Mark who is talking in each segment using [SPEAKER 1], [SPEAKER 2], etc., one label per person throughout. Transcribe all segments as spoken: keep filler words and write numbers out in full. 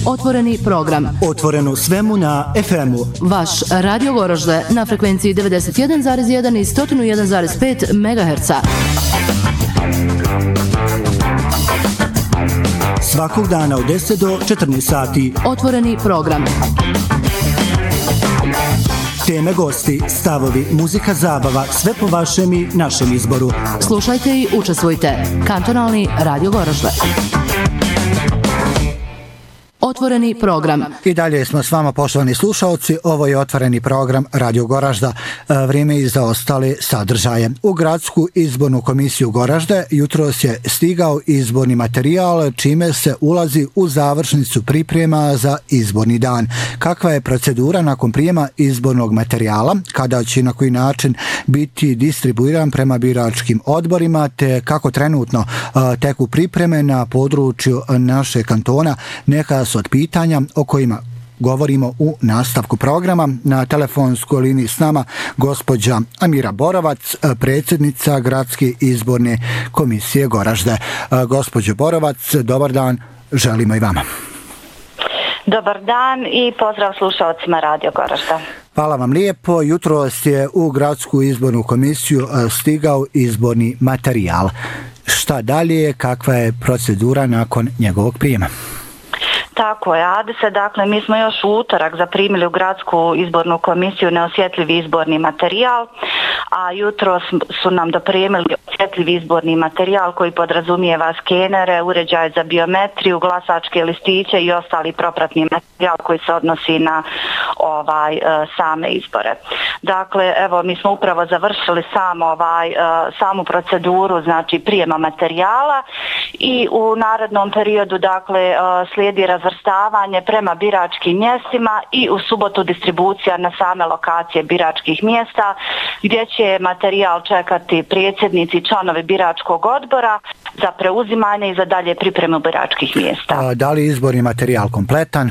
[SPEAKER 1] Otvoreni program.
[SPEAKER 2] Otvoreno svemu na ef emu.
[SPEAKER 1] Vaš Radio Goražde na frekvenciji devedeset jedan zarez jedan i sto jedan zarez pet megaherca.
[SPEAKER 2] Svakog dana od deset do četrnaest sati.
[SPEAKER 1] Otvoreni program.
[SPEAKER 2] Teme, gosti, stavovi, muzika, zabava, sve po vašem i našem izboru.
[SPEAKER 1] Slušajte i učestvujte. Kantonalni Radio Goražde. Otvoreni program.
[SPEAKER 2] I dalje smo s vama, poštovani slušalci. Ovo je otvoreni program Radio Goražda. Vrijeme i za ostale sadržaje. U gradsku izbornu komisiju Goražde jutros je stigao izborni materijal, čime se ulazi u završnicu priprema za izborni dan. Kakva je procedura nakon prijema izbornog materijala, kada će na koji način biti distribuiran prema biračkim odborima, te kako trenutno teku pripreme na području naše kantona, neka su od pitanja o kojima govorimo u nastavku programa. Na telefonskoj liniji s nama gospođa Amira Borovac, predsjednica Gradske izborne komisije Goražde. Gospođo Borovac, dobar dan, želimo i vama.
[SPEAKER 3] Dobar dan i pozdrav slušalcima Radio Goražda.
[SPEAKER 2] Hvala vam lijepo. Jutros je u Gradsku izbornu komisiju stigao izborni materijal. Šta dalje, kakva je procedura nakon njegovog prijema?
[SPEAKER 3] Tako je, Adise, dakle mi smo još u utorak zaprimili u Gradsku izbornu komisiju neosjetljivi izborni materijal, a jutro su nam dopremili osjetljivi izborni materijal koji podrazumijeva skenere, uređaje za biometriju, glasačke listiće i ostali propratni materijal koji se odnosi na ovaj same izbore. Dakle, evo mi smo upravo završili sam ovaj samu proceduru, znači prijema materijala, i u narednom periodu dakle slijedi razvrstavanje prema biračkim mjestima i u subotu distribucija na same lokacije biračkih mjesta, gdje će materijal čekati predsjednici i članovi biračkog odbora za preuzimanje i za dalje pripremu biračkih mjesta.
[SPEAKER 2] A, da li izborni materijal kompletan?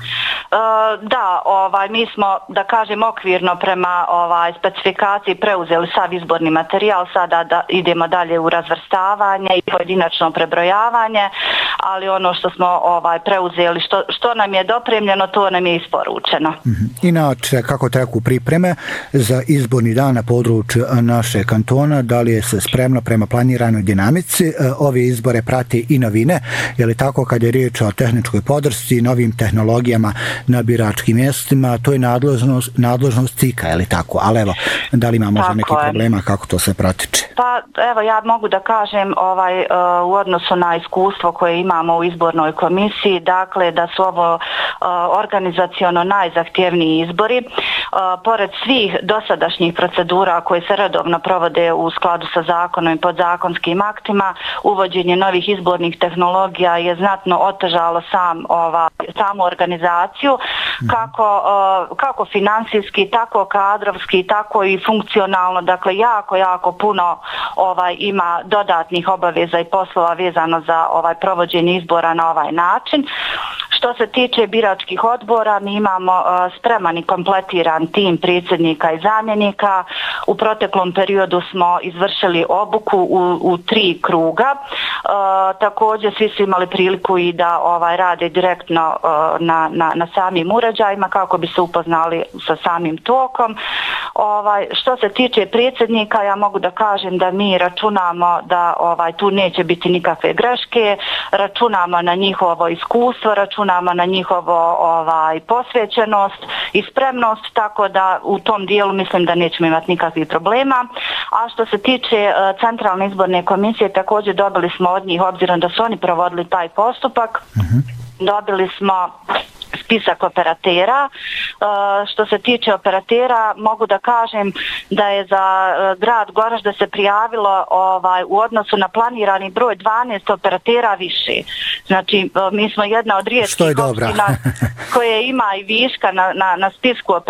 [SPEAKER 3] Uh, da, ovaj, mi smo, da kažem, okvirno prema ovaj, specifikaciji preuzeli sav izborni materijal, sada da idemo dalje u razvrstavanje i pojedinačno prebrojavanje, ali ono što smo ovaj, preuzeli, što, što nam je dopremljeno, to nam je isporučeno.
[SPEAKER 2] Mm-hmm. Inače, kako teku pripreme za izborni dan na području naše kantona, da li je se spremno prema planiranoj dinamici? Ove izbore prati i novine, je li tako kad je riječ o tehničkoj podršci, novim tehnologijama na biračkim mjestima, to je nadležnost, nadležnost C I K-a, je li tako? Ali evo, da li ima možda neki problema, kako to se pratiče?
[SPEAKER 3] Pa evo, ja mogu da kažem ovaj, uh, u odnosu na iskustvo koje imamo u izbornoj komisiji, dakle da su ovo uh, organizaciono najzahtjevniji izbori. Uh, pored svih dosadašnjih procedura koje se redovno provode u skladu sa zakonom i podzakonskim aktima, uvođenje novih izbornih tehnologija je znatno otežalo sam, ovaj, samu organizaciju, kako, uh, kako finansijski, tako kadrovski, tako i funkcionalno, dakle jako, jako puno ovaj ima dodatnih obaveza i poslova vezano za ovaj provođenje izbora na ovaj način. Što se tiče biračkih odbora, mi imamo uh, spreman i kompletiran tim predsjednika i zamjenika. U proteklom periodu smo izvršili obuku u, u tri kruga. Uh, također svi su imali priliku i da ovaj rade direktno uh, na, na, na samim uređajima kako bi se upoznali sa samim tokom. Ovaj, što se tiče predsjednika, ja mogu da kažem da mi računamo da ovaj tu neće biti nikakve greške, računamo na njihovo iskustvo, računamo na njihovo ovaj posvećenost i spremnost, tako da u tom dijelu mislim da nećemo imati nikakvih problema. A što se tiče uh, Centralne izborne komisije, također dobili smo od njih, obzirom da su oni provodili taj postupak, mm-hmm. dobili smo spisak operatera. Što se tiče operatera, mogu da kažem da je za grad Goražde se prijavilo ovaj, u odnosu na planirani broj dvanaest operatera više. Znači, mi smo jedna od rijetkih opština koje ima i viška na, na, na spisku operatera.